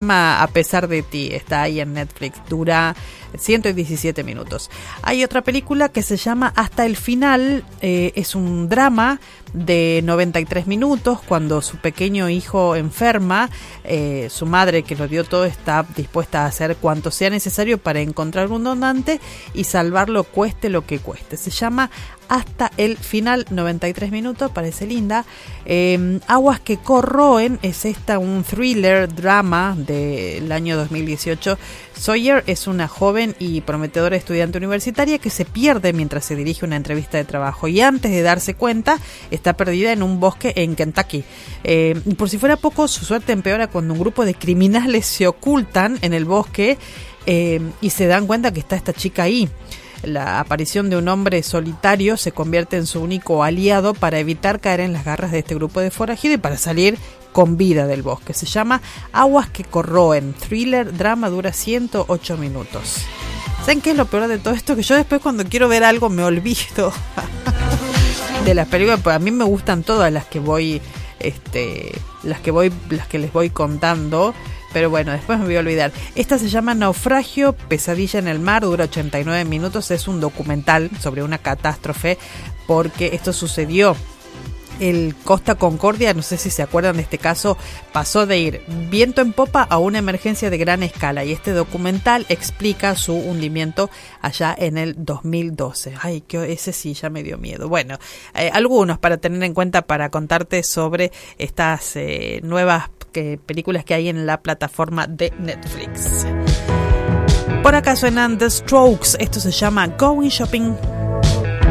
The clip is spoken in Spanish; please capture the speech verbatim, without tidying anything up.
llama A pesar de ti, está ahí en Netflix, dura ciento diecisiete minutos. Hay otra película que se llama Hasta el final, eh, es un drama de noventa y tres minutos. Cuando su pequeño hijo enferma, eh, su madre, que lo dio todo, está dispuesta a hacer cuanto sea necesario para encontrar un donante y salvarlo cueste lo que cueste. Se llama Hasta el final, noventa y tres minutos, parece linda. Eh, Aguas que corroen es esta, un thriller drama del año dos mil dieciocho. Sawyer es una joven y prometedora estudiante universitaria que se pierde mientras se dirige a una entrevista de trabajo y antes de darse cuenta está perdida en un bosque en Kentucky. Eh, y por si fuera poco, su suerte empeora cuando un grupo de criminales se ocultan en el bosque eh, y se dan cuenta que está esta chica ahí. La aparición de un hombre solitario se convierte en su único aliado para evitar caer en las garras de este grupo de forajidos y para salir con vida del bosque. Se llama Aguas que corroen, thriller, drama, dura ciento ocho minutos. ¿Saben qué es lo peor de todo esto? Que yo después cuando quiero ver algo me olvido de las películas, pues a mí me gustan todas las que voy, este, las que voy, las que les voy contando. Pero bueno, después me voy a olvidar. Esta se llama Naufragio, Pesadilla en el mar, dura ochenta y nueve minutos. Es un documental sobre una catástrofe, porque esto sucedió. El Costa Concordia, no sé si se acuerdan de este caso, pasó de ir viento en popa a una emergencia de gran escala. Y este documental explica su hundimiento allá en el dos mil doce. Ay, que ese sí ya me dio miedo. Bueno, eh, algunos para tener en cuenta para contarte sobre estas eh, nuevas que, películas que hay en la plataforma de Netflix. Por acá suenan The Strokes. Esto se llama Going Shopping.